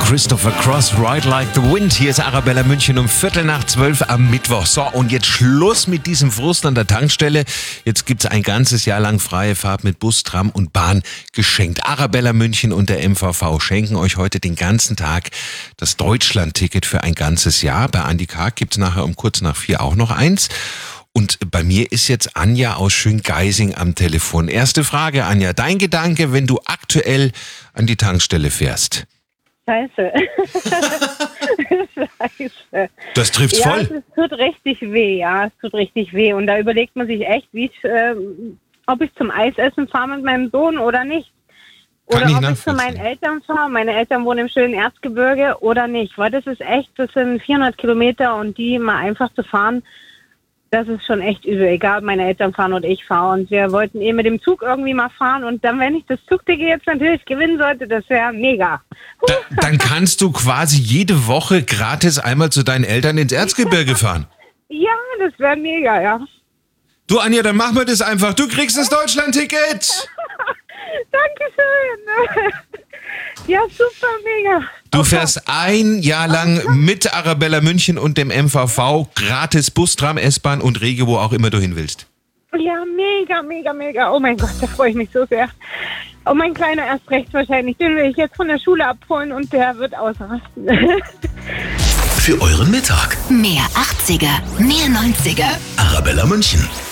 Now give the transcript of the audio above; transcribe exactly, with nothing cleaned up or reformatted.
Christopher Cross, Ride Like the Wind. Hier ist Arabella München um Viertel nach zwölf am Mittwoch. So, und jetzt Schluss mit diesem Frust an der Tankstelle. Jetzt gibt's ein ganzes Jahr lang freie Fahrt mit Bus, Tram und Bahn geschenkt. Arabella München und der M V V schenken euch heute den ganzen Tag das Deutschland-Ticket für ein ganzes Jahr. Bei Andi Karg gibt's nachher um kurz nach vier auch noch eins. Und bei mir ist jetzt Anja aus Schöngeising am Telefon. Erste Frage, Anja. Dein Gedanke, wenn du aktuell an die Tankstelle fährst? Scheiße. Scheiße. Das trifft's ja, voll. Es tut richtig weh, ja, es tut richtig weh. Und da überlegt man sich echt, wie ich, äh, ob ich zum Eisessen fahre mit meinem Sohn oder nicht. Oder Kann ich ob ich zu meinen Eltern fahre. Meine Eltern wohnen im schönen Erzgebirge oder nicht. Weil das ist echt, das sind vierhundert Kilometer und die mal einfach zu fahren, das ist schon echt übel, egal ob meine Eltern fahren oder ich fahre. Und wir wollten eh mit dem Zug irgendwie mal fahren. Und dann, wenn ich das Zugticket jetzt natürlich gewinnen sollte, das wäre mega. Da, dann kannst du quasi jede Woche gratis einmal zu deinen Eltern ins Erzgebirge fahren. Ja, das wäre mega, ja. Du, Anja, dann machen wir das einfach. Du kriegst das Deutschland-Ticket. Dankeschön. Ja, super, mega. Du fährst ein Jahr lang mit Arabella München und dem M V V gratis Bus, Tram, S-Bahn und Regio, wo auch immer du hin willst. Ja, mega, mega, mega. Oh mein Gott, da freue ich mich so sehr. Und mein Kleiner erst recht wahrscheinlich. Den will ich jetzt von der Schule abholen und der wird ausrasten. Für euren Mittag. Mehr achtziger, mehr neunziger. Arabella München.